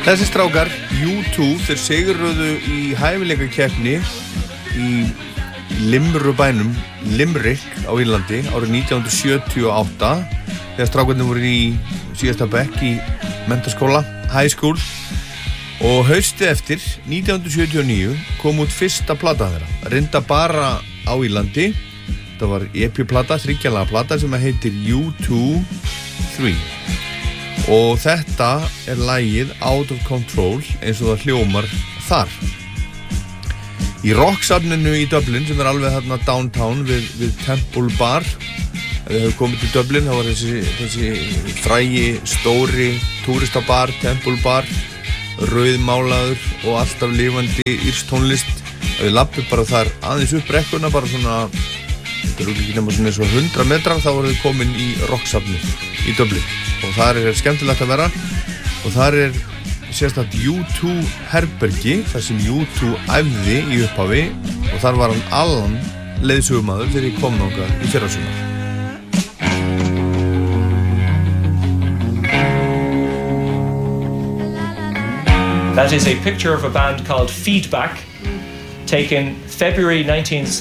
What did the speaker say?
Þessi strákar, U2, þeir sigruðu í hæfileikakeppni í Limrubænum, Limerick á Írlandi árið 1978 þegar strákarnir voru í síðasta bekk í menntaskóla, high school og haustið eftir, 1979, kom út fyrsta plata þeirra. Reynda bara á Írlandi. Það var EP-plata, 3-laga plata sem heitir U2 3. Og þetta lagið Out of Control eins og það hljómar þar. Í rocksafninu í Dublin sem alveg þarna downtown við Temple Bar. Ef þið hefur komið til Dublin þá var þessi frægi, stóri túristabar, Temple Bar, rauðmálaður og alltaf lifandi írsk tónlist. Ef þið lappið bara þar aðeins upp brekkuna, bara svona, þetta ekki nema svona eins og 100 metrar, þá voru þið komin í rocksafninu í Dublin. Og þar skemmtilegt að vera og þar sérstakt U2 herbergi þar sem U2 æfði í upphafi og þar var hann Alan leiðsögumaður þegar ég kom þangað í fyrrasumar. That is a picture of a band called Feedback taken February 1970.